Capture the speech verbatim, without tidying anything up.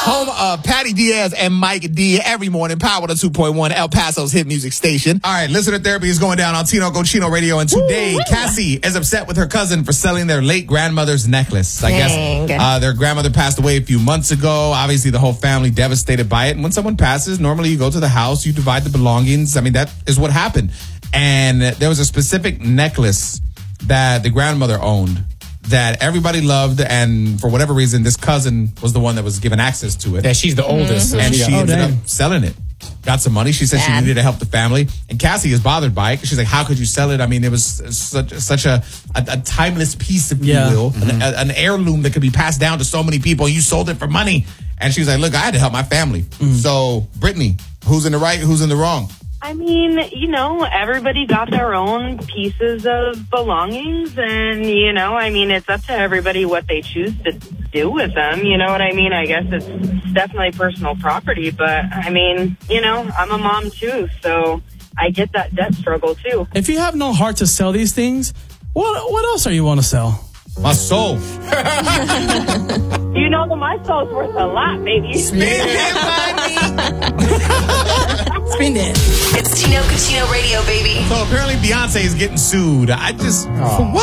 Home of Patty Diaz and Mike D every morning. Power to two point one, El Paso's hit music station. All right, listener therapy is going down on Tino Cochino Radio. And today, Ooh, Cassie is upset with her cousin for selling their late grandmother's necklace. I Dang. guess uh, their grandmother passed away a few months ago. Obviously, the whole family devastated by it. And when someone passes, normally you go to the house, you divide the belongings. I mean, that is what happened. And there was a specific necklace that the grandmother owned that everybody loved, and for whatever reason, this cousin was the one that was given access to it. Yeah, she's the oldest. Mm-hmm. And so she oh, ended dang. up selling it. Got some money. She said Bad. she needed to help the family. And Cassie is bothered by it. She's like, how could you sell it? I mean, it was such, such a, a, a timeless piece, if yeah. you will, Mm-hmm. an, a, an heirloom that could be passed down to so many people. You sold it for money. And she's like, look, I had to help my family. Mm-hmm. So, Brittany, who's in the right, who's in the wrong? I mean, you know, everybody got their own pieces of belongings, and, you know, I mean, it's up to everybody what they choose to do with them. You know what I mean? I guess it's definitely personal property, but, I mean, you know, I'm a mom, too, so I get that debt struggle, too. If you have no heart to sell these things, what what else are you want to sell? My soul. You know that my soul's worth a lot, baby. Spend it, money. Spend it. It's Tino Cochino Radio, baby. So apparently Beyonce is getting sued. I just, oh. for what?